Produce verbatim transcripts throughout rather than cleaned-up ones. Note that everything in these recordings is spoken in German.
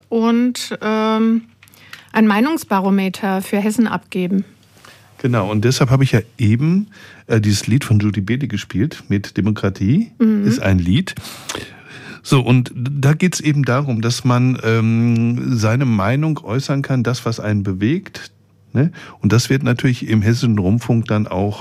und ähm, ein Meinungsbarometer für Hessen abgeben. Genau, und deshalb habe ich ja eben äh, dieses Lied von Judy Beli gespielt mit Demokratie, mhm. ist ein Lied. So, und da geht es eben darum, dass man ähm, seine Meinung äußern kann, das, was einen bewegt. Ne? Und das wird natürlich im Hessischen Rundfunk dann auch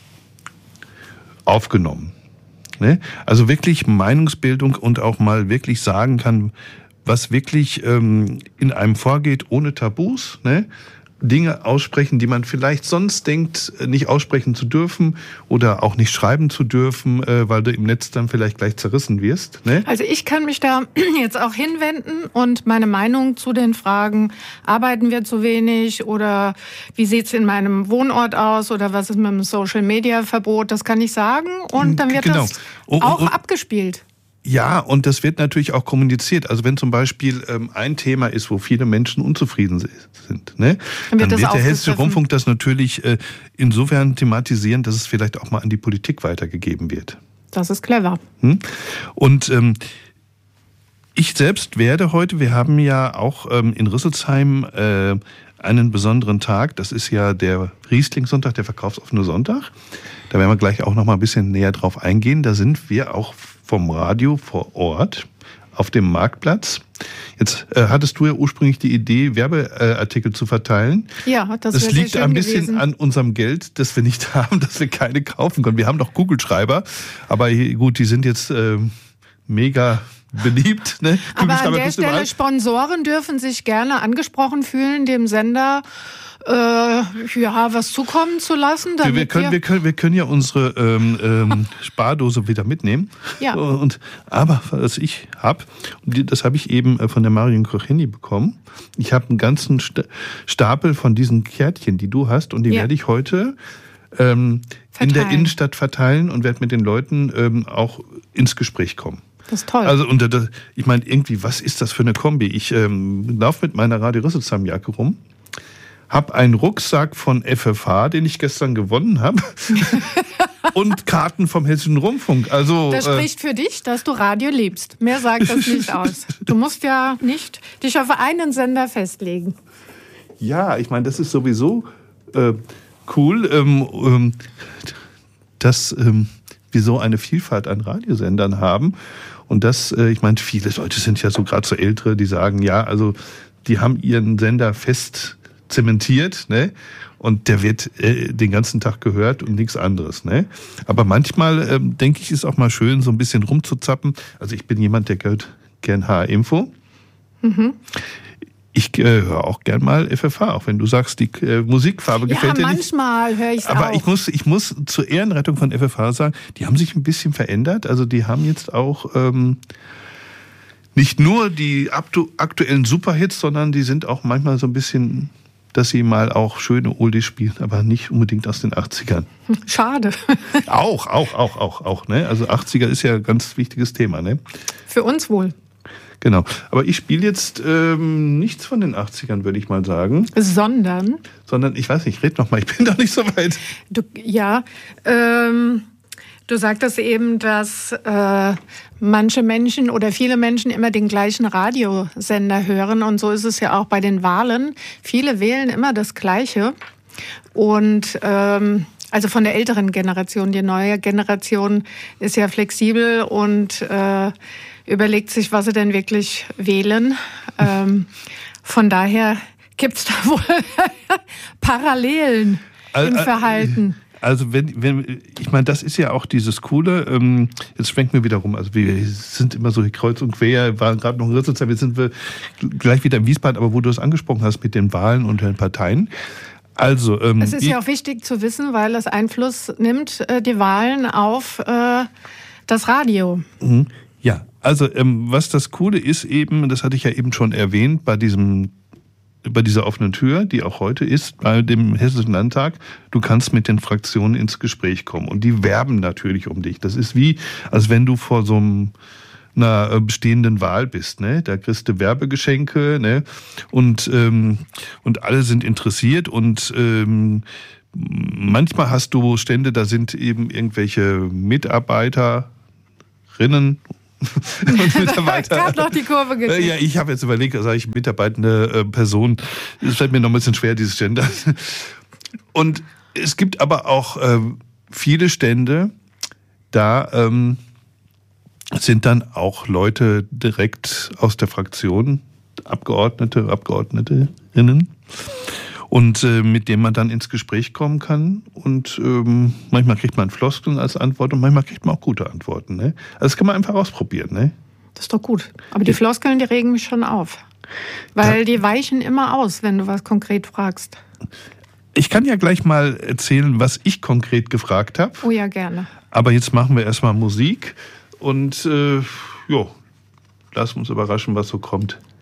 aufgenommen. Ne? Also wirklich Meinungsbildung und auch mal wirklich sagen kann, was wirklich ähm, in einem vorgeht, ohne Tabus, ne? Dinge aussprechen, die man vielleicht sonst denkt, nicht aussprechen zu dürfen oder auch nicht schreiben zu dürfen, weil du im Netz dann vielleicht gleich zerrissen wirst. Ne? Also ich kann mich da jetzt auch hinwenden und meine Meinung zu den Fragen, arbeiten wir zu wenig oder wie sieht's in meinem Wohnort aus oder was ist mit dem Social-Media-Verbot, das kann ich sagen und dann wird genau. das oh, oh, oh. auch abgespielt. Ja, und das wird natürlich auch kommuniziert. Also wenn zum Beispiel ähm, ein Thema ist, wo viele Menschen unzufrieden sind, ne, dann wird, dann wird der Hessische Rundfunk das natürlich äh, insofern thematisieren, dass es vielleicht auch mal an die Politik weitergegeben wird. Das ist clever. Hm? Und ähm, ich selbst werde heute, wir haben ja auch ähm, in Rüsselsheim äh, einen besonderen Tag. Das ist ja der Riesling-Sonntag, der verkaufsoffene Sonntag. Da werden wir gleich auch noch mal ein bisschen näher drauf eingehen. Da sind wir auch vom Radio vor Ort auf dem Marktplatz. Jetzt äh, hattest du ja ursprünglich die Idee, Werbeartikel zu verteilen. Ja, das, das liegt ein bisschen gewesen. an unserem Geld, das wir nicht haben, dass wir keine kaufen können. Wir haben doch Kugelschreiber, aber gut, die sind jetzt äh, mega beliebt. Ne? Aber an der Stelle, überall. Sponsoren dürfen sich gerne angesprochen fühlen, dem Sender Äh, ja, was zukommen zu lassen. Wir, wir, können, wir, können, wir können ja unsere ähm, ähm, Spardose wieder mitnehmen. Ja. Und, aber was ich habe, das habe ich eben von der Marion Kocheni bekommen. Ich habe einen ganzen Stapel von diesen Kärtchen, die du hast, und die ja. werde ich heute ähm, in der Innenstadt verteilen und werde mit den Leuten ähm, auch ins Gespräch kommen. Das ist toll. Also, und das, ich meine, irgendwie, was ist das für eine Kombi? Ich ähm, laufe mit meiner Radio Rüsselsheim-Jacke rum. Hab einen Rucksack von F F H, den ich gestern gewonnen habe, und Karten vom Hessischen Rundfunk. Also das spricht äh, für dich, dass du Radio liebst. Mehr sagt das nicht aus. Du musst ja nicht dich auf einen Sender festlegen. Ja, ich meine, das ist sowieso äh, cool, ähm, ähm, dass ähm, wir so eine Vielfalt an Radiosendern haben. Und das, äh, ich meine, viele Leute sind ja so gerade so Ältere, die sagen, ja, also die haben ihren Sender fest zementiert, ne? Und der wird äh, den ganzen Tag gehört und nichts anderes, ne? Aber manchmal ähm, denke ich, ist auch mal schön, so ein bisschen rumzuzappen. Also ich bin jemand, der hört gern H R-Info. Mhm. Ich äh, höre auch gern mal F F H, auch wenn du sagst, die äh, Musikfarbe ja, gefällt dir nicht. Ja, manchmal höre ich es auch. Aber ich muss, ich muss zur Ehrenrettung von F F H sagen, die haben sich ein bisschen verändert. Also die haben jetzt auch ähm, nicht nur die aktuellen Superhits, sondern die sind auch manchmal so ein bisschen, dass sie mal auch schöne Oldies spielen, aber nicht unbedingt aus den achtzigern. Schade. Auch, auch, auch, auch, auch. Ne? Also achtziger ist ja ein ganz wichtiges Thema. Ne? Für uns wohl. Genau. Aber ich spiele jetzt ähm, nichts von den achtzigern, würde ich mal sagen. Sondern? Sondern, ich weiß nicht, red noch mal, ich bin doch nicht so weit. Du, ja, ähm... Du sagtest eben, dass äh, manche Menschen oder viele Menschen immer den gleichen Radiosender hören. Und so ist es ja auch bei den Wahlen. Viele wählen immer das Gleiche. Und ähm, also von der älteren Generation, die neue Generation ist ja flexibel und äh, überlegt sich, was sie denn wirklich wählen. Ähm, von daher gibt es da wohl Parallelen im Verhalten. Also wenn, wenn ich meine, das ist ja auch dieses Coole, ähm, jetzt schwenken wir wieder rum, also wir sind immer so kreuz und quer, waren gerade noch in Rüsselsheim, jetzt sind wir gleich wieder in Wiesbaden, aber wo du es angesprochen hast mit den Wahlen und den Parteien. Also, ähm, es ist ja auch wichtig zu wissen, weil das Einfluss nimmt, äh, die Wahlen auf äh, das Radio. Mhm. Ja, also ähm, was das Coole ist eben, das hatte ich ja eben schon erwähnt, bei diesem bei dieser offenen Tür, die auch heute ist, bei dem Hessischen Landtag, du kannst mit den Fraktionen ins Gespräch kommen. Und die werben natürlich um dich. Das ist wie, als wenn du vor so einem, einer bestehenden Wahl bist. Ne? Da kriegst du Werbegeschenke, ne? und, ähm, und alle sind interessiert. Und ähm, manchmal hast du Stände, da sind eben irgendwelche Mitarbeiterinnen Und Mitarbeiter. Gerade noch die Kurve gekriegt. Ja, ich habe jetzt überlegt, sage ich mitarbeitende äh, Person. Es fällt mir noch ein bisschen schwer, dieses Gender. Und es gibt aber auch äh, viele Stände, da ähm, sind dann auch Leute direkt aus der Fraktion, Abgeordnete, Abgeordneterinnen, und äh, mit denen man dann ins Gespräch kommen kann. Und ähm, manchmal kriegt man Floskeln als Antwort und manchmal kriegt man auch gute Antworten. Ne? Also das kann man einfach ausprobieren. Ne? Das ist doch gut. Aber die Floskeln, die regen mich schon auf. Weil da, die weichen immer aus, wenn du was konkret fragst. Ich kann ja gleich mal erzählen, was ich konkret gefragt habe. Oh ja, gerne. Aber jetzt machen wir erstmal Musik und äh, jo, lassen uns überraschen, was so kommt.